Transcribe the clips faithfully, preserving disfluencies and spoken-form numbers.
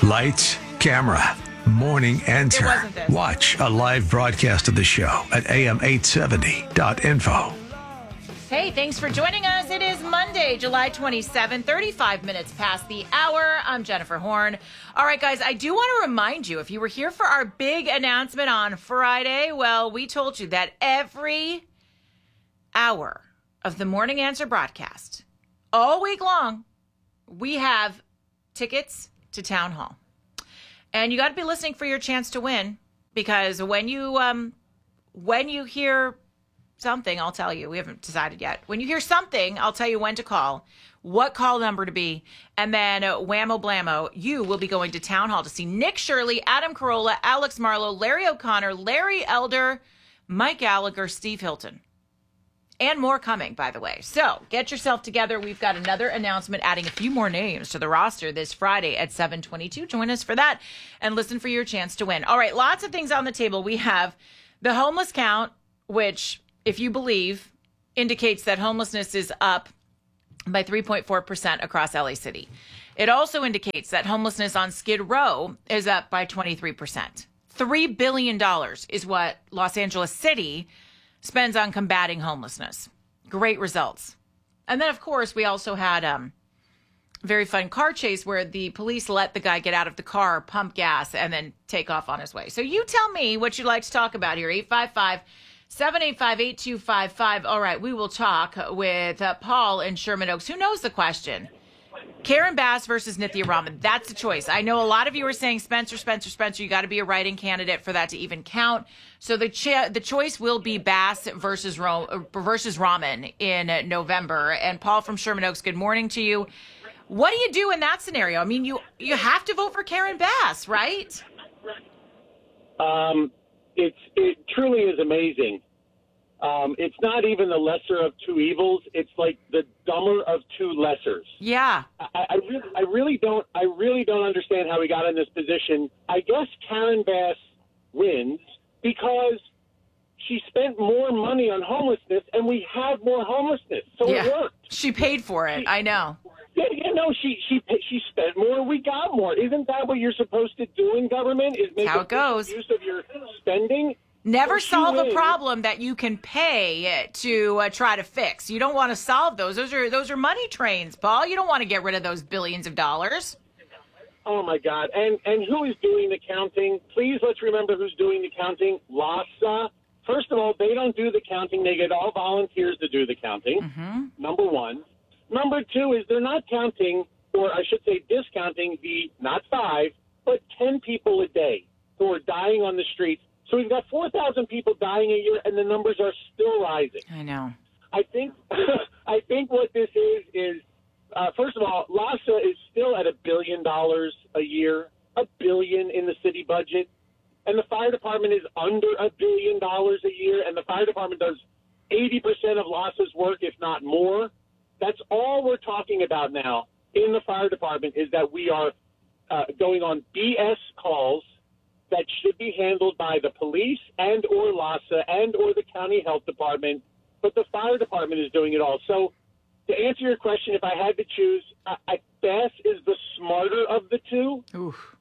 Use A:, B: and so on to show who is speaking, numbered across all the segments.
A: Lights, camera, morning answer.
B: wasn't this.
A: Watch a live broadcast of the show at A M eight seventy dot info.
B: Hey, thanks for joining us. It is Monday, July twenty-seventh, thirty-five minutes past the hour. I'm Jennifer Horn. All right, guys, I do want to remind you, if you were here for our big announcement on Friday, well, we told you that every hour of the Morning Answer broadcast, all week long, we have tickets to Town Hall. And you got to be listening for your chance to win, because when you um, when you hear something, I'll tell you. We haven't decided yet. When you hear something, I'll tell you when to call, what call number to be, and then uh, whammo blammo, you will be going to Town Hall to see Nick Shirley, Adam Carolla, Alex Marlowe, Larry O'Connor, Larry Elder, Mike Gallagher, Steve Hilton. And more coming, by the way. So get yourself together. We've got another announcement adding a few more names to the roster this Friday at seven twenty-two. Join us for that and listen for your chance to win. All right, lots of things on the table. We have the homeless count, which, if you believe, indicates that homelessness is up by three point four percent across L A City. It also indicates that homelessness on Skid Row is up by twenty-three percent. three billion dollars is what Los Angeles City spends on combating homelessness. Great results. And then, of course, we also had um, a very fun car chase where the police let the guy get out of the car, pump gas, and then take off on his way. So you tell me what you'd like to talk about here. eight five five, seven eight five, eight two five five. All right, we will talk with uh, Paul in Sherman Oaks. Who knows the question? Karen Bass versus Nithya Raman. That's the choice. I know a lot of you are saying Spencer, Spencer, Spencer. You got to be a writing candidate for that to even count. So the ch- the choice will be Bass versus Ro- versus Raman in November. And Paul from Sherman Oaks, good morning to you. What do you do in that scenario? I mean, you you have to vote for Karen Bass, right?
C: Um, it's it truly is amazing. Um, it's not even the lesser of two evils. It's like the dumber of two lessers.
B: Yeah.
C: I, I, really, I really don't. I really don't understand how we got in this position. I guess Karen Bass wins because she spent more money on homelessness, and we have more homelessness. So
B: yeah.
C: it worked.
B: She paid for it.
C: She,
B: I know.
C: Yeah, you know, she she she spent more. We got more. Isn't that what you're supposed to do in government? Is make
B: how it goes.
C: Use of your spending.
B: Never
C: so
B: solve
C: wins.
B: a problem that you can pay to uh, try to fix. You don't want to solve those. Those are those are money trains, Paul. You don't want to get rid of those billions of dollars.
C: Oh, my God. And and who is doing the counting? Please, let's remember who's doing the counting. LAHSA. First of all, they don't do the counting. They get all volunteers to do the counting,
B: mm-hmm.
C: number one. Number two is they're not counting, or I should say discounting, the not five, but ten people a day who are dying on the streets. So we've got four thousand people dying a year, and the numbers are still rising.
B: I know.
C: I think I think what this is is, uh, first of all, LAHSA is still at a billion dollars a year, a billion in the city budget, and the fire department is under a billion dollars a year, and the fire department does eighty percent of LAHSA's work, if not more. That's all we're talking about now in the fire department is that we are uh, going on B S calls that should be handled by the police and or LAHSA and or the county health department, but the fire department is doing it all. So to answer your question, if I had to choose, I, I, Bass is the smarter of the two.
B: Oof.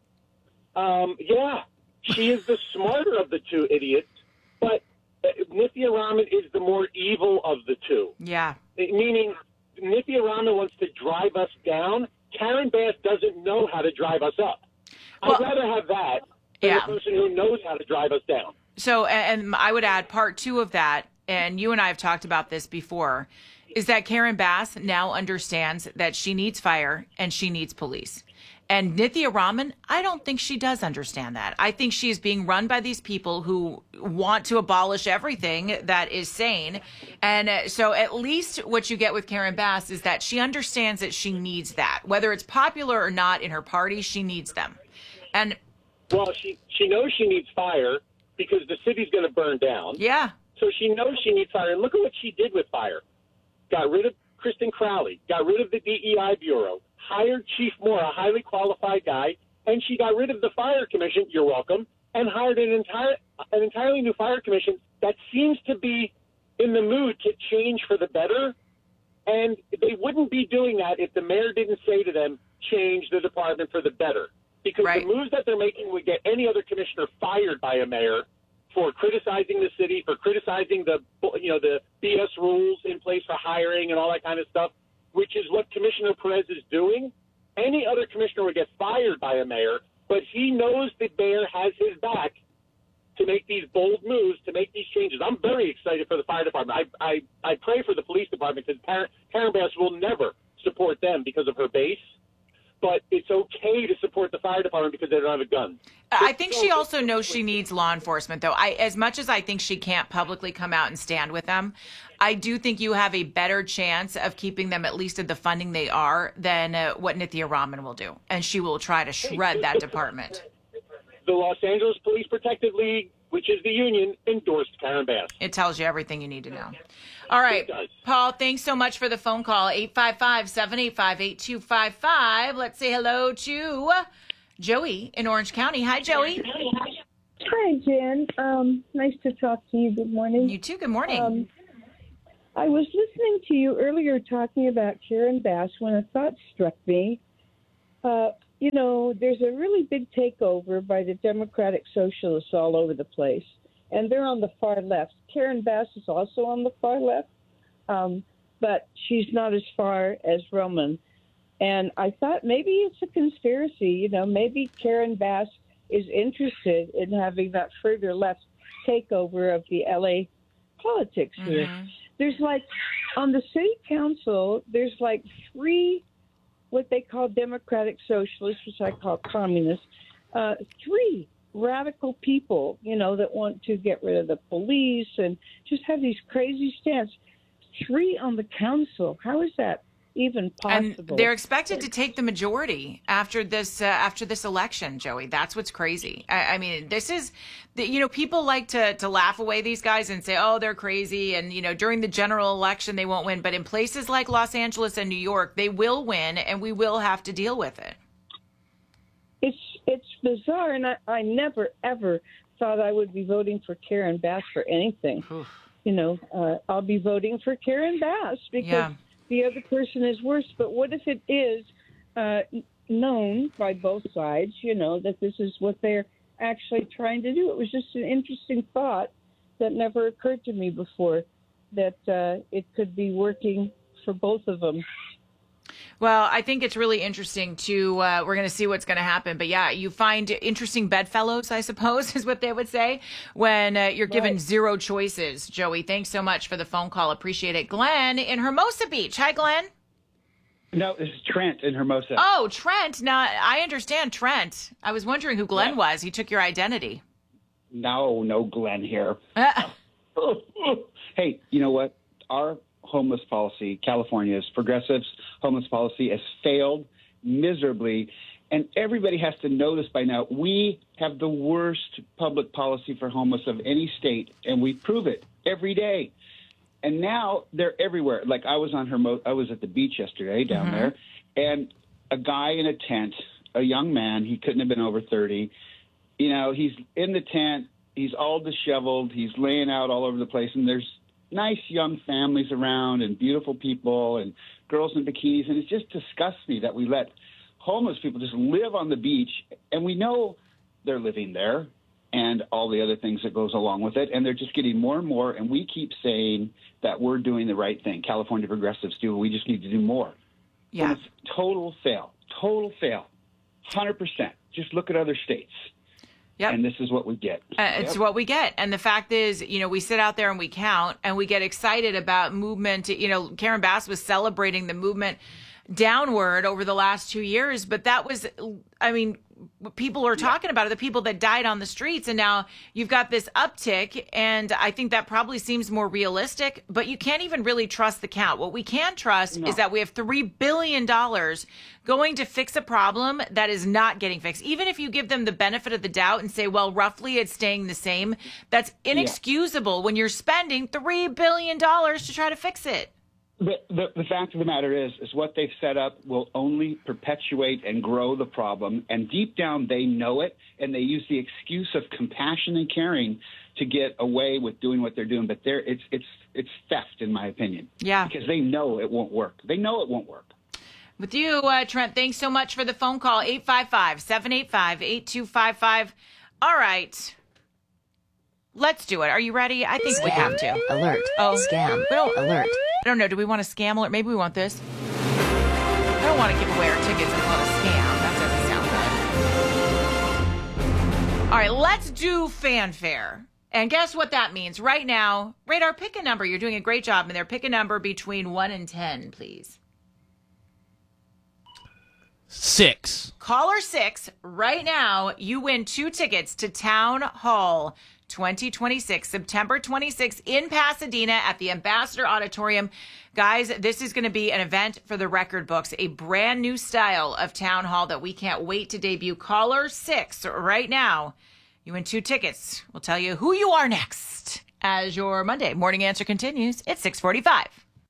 C: Um, yeah, she is the smarter of the two idiots, but uh, Nithya Raman is the more evil of the two.
B: Yeah.
C: Meaning Nithya Raman wants to drive us down. Karen Bass doesn't know how to drive us up.
B: Well,
C: I'd rather have that than
B: yeah.
C: a person who knows how to drive us down.
B: So, and I would add part two of that, and you and I have talked about this before, is that Karen Bass now understands that she needs fire and she needs police. And Nithya Raman, I don't think she does understand that. I think she is being run by these people who want to abolish everything that is sane. And uh, so at least what you get with Karen Bass is that she understands that she needs that. Whether it's popular or not in her party, she needs them. And
C: Well, she, she knows she needs fire because the city's going to burn down.
B: yeah.
C: So she knows she needs fire. And look at what she did with fire. Got rid of Kristen Crowley, got rid of the D E I Bureau, hired Chief Moore, a highly qualified guy, and she got rid of the Fire Commission, you're welcome, and hired an entire an entirely new Fire Commission that seems to be in the mood to change for the better. And they wouldn't be doing that if the mayor didn't say to them, change the department for the better. because
B: Right.
C: the moves that they're making would get any other commissioner fired by a mayor for criticizing the city, for criticizing the, you know, the B S rules in place for hiring and all that kind of stuff, which is what Commissioner Perez is doing. Any other commissioner would get fired by a mayor, but he knows the mayor has his back to make these bold moves, to make these changes. I'm very excited for the fire department. I I, I pray for the police department because Karen, Karen Bass will never support them because of her base. But it's okay to support the fire department because they don't have a gun.
B: I think she also knows she needs law enforcement, though. I, as much as I think she can't publicly come out and stand with them, I do think you have a better chance of keeping them at least at the funding they are than uh, what Nithya Raman will do. And she will try to shred that department.
C: The Los Angeles Police Protective League, which is the union, endorsed Karen Bass.
B: It tells you everything you need to know. All right,
C: It does.
B: Paul, thanks so much for the phone call. eight five five, seven eight five, eight two five five. Let's say hello to Joey in Orange County. Hi, Joey.
D: Hi, Jen. Um, nice to talk to you. Good morning.
B: You too. Good morning.
D: Um, I was listening to you earlier talking about Karen Bass when a thought struck me. Uh, you know, there's a really big takeover by the Democratic Socialists all over the place, and they're on the far left. Karen Bass is also on the far left, um, but she's not as far as Roman. And I thought maybe it's a conspiracy. You know, maybe Karen Bass is interested in having that further left takeover of the L A politics here.
B: Mhm.
D: There's like, on the city council, there's like three what they call Democratic Socialists, which I call communists, uh, three radical people, you know, that want to get rid of the police and just have these crazy stance. Three on the council. How is that even
B: And
D: possible?
B: they're expected to take the majority after this uh, after this election, Joey. That's what's crazy. I, I mean, this is, the, you know, people like to to laugh away these guys and say, oh, they're crazy, and you know, during the general election they won't win. But in places like Los Angeles and New York, they will win, and we will have to deal with it.
D: It's it's bizarre, and I, I never ever thought I would be voting for Karen Bass for anything. You know, uh, I'll be voting for Karen Bass because
B: Yeah.
D: the other person is worse. But what if it is uh, known by both sides, you know, that this is what they're actually trying to do? It was just an interesting thought that never occurred to me before, that uh, it could be working for both of them.
B: Well, I think it's really interesting to, uh, we're going to see what's going to happen. But yeah, you find interesting bedfellows, I suppose, is what they would say when uh, you're given
D: Right.
B: zero choices. Joey, thanks so much for the phone call. Appreciate it. Glenn in Hermosa Beach. Hi, Glenn.
E: No, this is Trent in Hermosa.
B: Oh, Trent. Now, I understand Trent. I was wondering who Glenn
E: Yeah.
B: was. He took your identity.
E: No, no Glenn here.
B: Uh,
E: Hey, you know what? Our homeless policy, California's progressives homeless policy, has failed miserably. And everybody has to know this by now. We have the worst public policy for homeless of any state, and we prove it every day. And now they're everywhere. Like I was on Hermo- I was at the beach yesterday down there, and a guy in a tent, a young man, he couldn't have been over thirty. You know, he's in the tent. He's all disheveled. He's laying out all over the place, and there's nice young families around and beautiful people and girls in bikinis. And it just disgusts me that we let homeless people just live on the beach, and we know they're living there and all the other things that goes along with it. And they're just getting more and more. And we keep saying that we're doing the right thing. California progressives do. We just need to do more.
B: yeah.
E: And it's total fail, total fail, one hundred percent. Just look at other states.
B: Yep.
E: And this is what we get.
B: Uh, it's
E: Yep.
B: what we get. And the fact is, you know, we sit out there and we count and we get excited about movement. You know, Karen Bass was celebrating the movement downward over the last two years. But that was, I mean, what people were talking about are the people that died on the streets. And now you've got this uptick. And I think that probably seems more realistic. But you can't even really trust the count. What we can trust
E: No.
B: is that we have three billion dollars going to fix a problem that is not getting fixed. Even if you give them the benefit of the doubt and say, well, roughly it's staying the same, that's inexcusable when you're spending three billion dollars to try to fix it.
E: The, the, the fact of the matter is, is what they've set up will only perpetuate and grow the problem. And deep down, they know it, and they use the excuse of compassion and caring to get away with doing what they're doing. But they're, it's it's it's theft, in my opinion.
B: Yeah.
E: Because they know it won't work. They know it won't work.
B: With you, uh, Trent, thanks so much for the phone call. eight five five, seven eight five, eight two five five. All right. Let's do it. Are you ready? I think
F: Scam.
B: we have to.
F: Alert.
B: Oh,
F: Scam.
B: We don't,
F: Alert.
B: I don't know. Do we want a scam alert? Maybe we want this. I don't want to give away our tickets and call it a scam. That doesn't sound good. All right, let's do fanfare. And guess what that means? Right now, Radar, pick a number. You're doing a great job in there. Pick a number between one and ten, please.
G: Six.
B: Caller six, right now, you win two tickets to Town Hall twenty twenty-six, September twenty-sixth in Pasadena at the Ambassador Auditorium. Guys, this is going to be an event for the record books, a brand new style of Town Hall that we can't wait to debut. Caller six, right now, you win two tickets. We'll tell you who you are next as your Monday Morning Answer continues. It's six forty-five.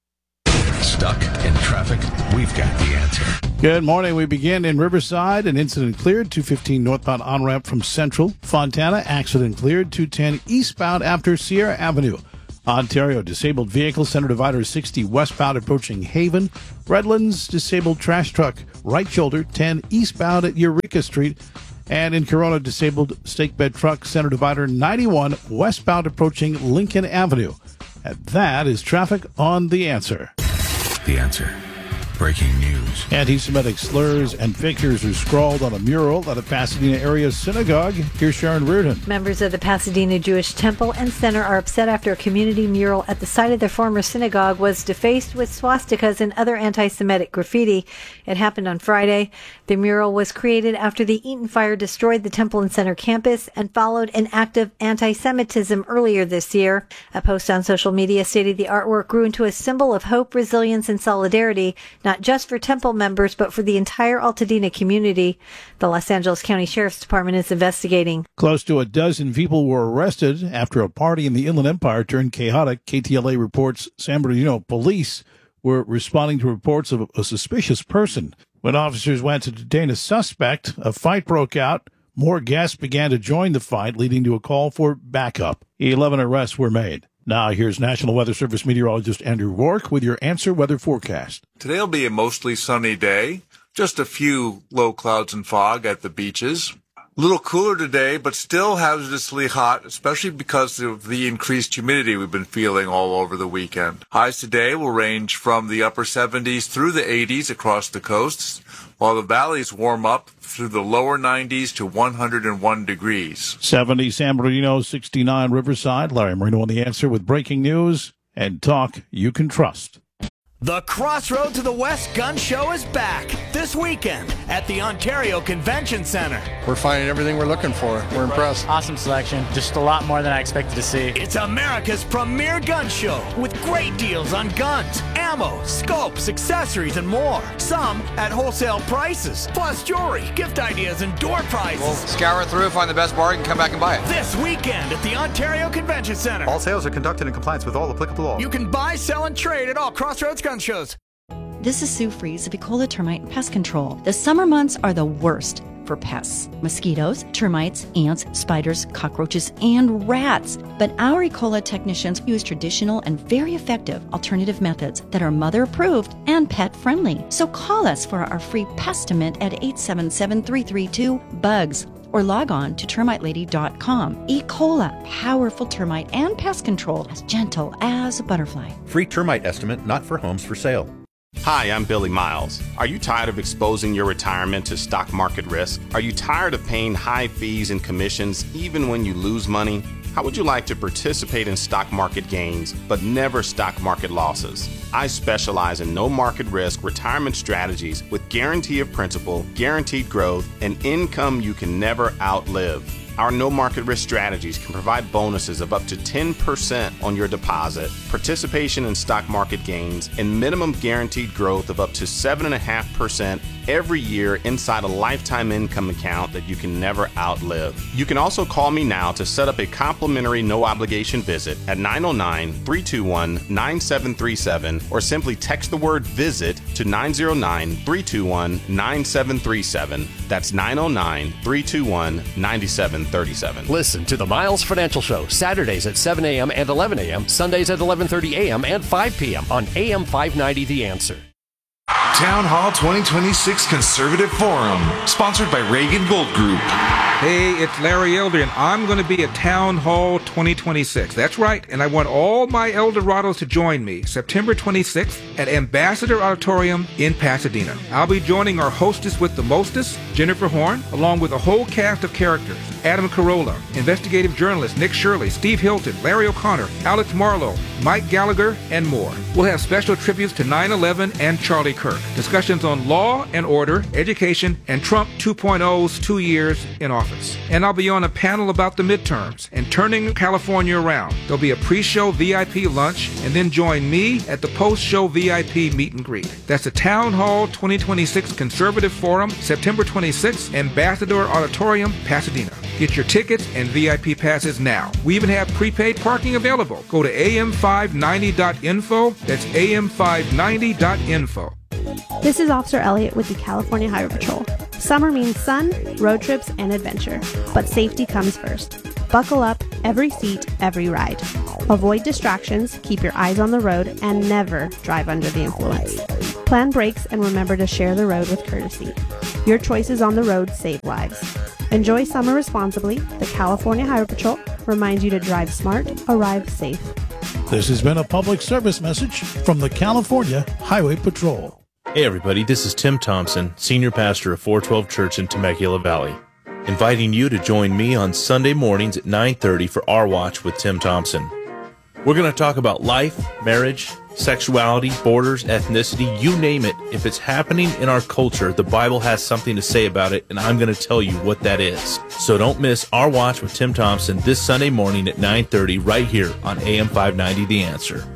A: Stuck in traffic? We've got the answer.
H: Good morning. We begin in Riverside. An incident cleared. two fifteen northbound on-ramp from Central. Fontana, accident cleared. two ten eastbound after Sierra Avenue. Ontario, disabled vehicle. Center divider sixty westbound approaching Haven. Redlands, disabled trash truck. Right shoulder, ten eastbound at Eureka Street. And in Corona, disabled stake bed truck. Center divider ninety-one westbound approaching Lincoln Avenue. And that is traffic on The Answer.
A: The Answer. Breaking news.
H: Anti-Semitic slurs and figures are scrawled on a mural at a Pasadena area synagogue. Here's Sharon Reardon.
I: Members of the Pasadena Jewish Temple and Center are upset after a community mural at the site of their former synagogue was defaced with swastikas and other anti-Semitic graffiti. It happened on Friday. The mural was created after the Eaton fire destroyed the Temple and Center campus and followed an act of anti-Semitism earlier this year. A post on social media stated the artwork grew into a symbol of hope, resilience, and solidarity, not just for Temple members, but for the entire Altadena community. The Los Angeles County Sheriff's Department is investigating.
H: Close to a dozen people were arrested after a party in the Inland Empire turned chaotic. K T L A reports San Bernardino police were responding to reports of a suspicious person. When officers went to detain a suspect, a fight broke out. More guests began to join the fight, leading to a call for backup. eleven arrests were made. Now, here's National Weather Service meteorologist Andrew Rourke with your Answer Weather forecast.
J: Today will be a mostly sunny day. Just a few low clouds and fog at the beaches. A little cooler today, but still hazardously hot, especially because of the increased humidity we've been feeling all over the weekend. Highs today will range from the upper seventies through the eighties across the coasts, while the valleys warm up through the lower nineties to one hundred one degrees.
H: seventy San Bernardino, sixty-nine Riverside. Larry Marino on The Answer with breaking news and talk you can trust.
K: The Crossroad to the West Gun Show is back this weekend at the Ontario Convention Center.
L: We're finding everything we're looking for. We're impressed.
M: Awesome selection. Just a lot more than I expected to see.
K: It's America's premier gun show with great deals on guns, ammo, scopes, accessories, and more. Some at wholesale prices, plus jewelry, gift ideas, and door prizes.
N: We'll scour through, find the best bargain, come back and buy it.
K: This weekend at the Ontario Convention Center.
O: All sales are conducted in compliance with all applicable laws.
K: You can buy, sell, and trade at all Crossroads gun shows.
P: This is Sue Fries of Ecola Termite and Pest Control. The summer months are the worst for pests. Mosquitoes, termites, ants, spiders, cockroaches, and rats. But our Ecola technicians use traditional and very effective alternative methods that are mother approved and pet friendly. So call us for our free Pestimate at eight seven seven, three three two, BUGS. Or log on to termite lady dot com. Ecola, powerful termite and pest control, as gentle as a butterfly.
Q: Free termite estimate not for homes for sale.
R: Hi, I'm Billy Miles. Are you tired of exposing your retirement to stock market risk? Are you tired of paying high fees and commissions even when you lose money? How would you like to participate in stock market gains, but never stock market losses? I specialize in no market risk retirement strategies with guarantee of principal, guaranteed growth, and income you can never outlive. Our no market risk strategies can provide bonuses of up to ten percent on your deposit, participation in stock market gains, and minimum guaranteed growth of up to seven point five percent every year inside a lifetime income account that you can never outlive. You can also call me now to set up a complimentary no obligation visit at nine oh nine, three two one, nine seven three seven or simply text the word visit to nine oh nine, three two one, nine seven three seven. That's nine oh nine, three two one, nine seven three seven.
S: Listen to the Miles Financial Show Saturdays at seven a.m. and eleven a.m., Sundays at eleven thirty a.m. and five p.m. on A M five ninety The Answer.
F: Town Hall twenty twenty-six Conservative Forum, sponsored by Reagan Gold Group.
T: Hey, it's Larry Elder, and I'm going to be at Town Hall twenty twenty-six. That's right, and I want all my Eldorados to join me September twenty-sixth at Ambassador Auditorium in Pasadena. I'll be joining our hostess with the mostest, Jennifer Horn, along with a whole cast of characters. Adam Carolla, investigative journalist Nick Shirley, Steve Hilton, Larry O'Connor, Alex Marlowe, Mike Gallagher, and more. We'll have special tributes to nine eleven and Charlie Kirk, discussions on law and order, education, and Trump two point oh's two years in office. And I'll be on a panel about the midterms and turning California around. There'll be a pre-show V I P lunch, and then join me at the post-show V I P meet and greet. That's the Town Hall twenty twenty-six Conservative Forum, September twenty-sixth, Ambassador Auditorium, Pasadena. Get your tickets and V I P passes now. We even have prepaid parking available. Go to A M five ninety dot info. That's A M five ninety dot info.
U: This is Officer Elliott with the California Highway Patrol. Summer means sun, road trips, and adventure. But safety comes first. Buckle up, every seat, every ride. Avoid distractions, keep your eyes on the road, and never drive under the influence. Plan brakes and remember to share the road with courtesy. Your choices on the road save lives. Enjoy summer responsibly. The California Highway Patrol reminds you to drive smart, arrive safe.
H: This has been a public service message from the California Highway Patrol.
V: Hey everybody, this is Tim Thompson, Senior Pastor of four twelve Church in Temecula Valley, inviting you to join me on Sunday mornings at nine thirty for Our Watch with Tim Thompson. We're going to talk about life, marriage, sexuality, borders, ethnicity, you name it. If it's happening in our culture, the Bible has something to say about it, and I'm going to tell you what that is. So don't miss Our Watch with Tim Thompson this Sunday morning at nine thirty right here on A M five ninety The Answer.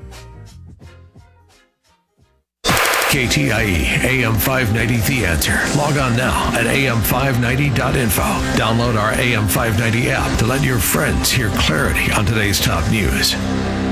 A: K T I E, A M five ninety The Answer. Log on now at A M five ninety dot info. Download our A M five ninety app to let your friends hear clarity on today's top news.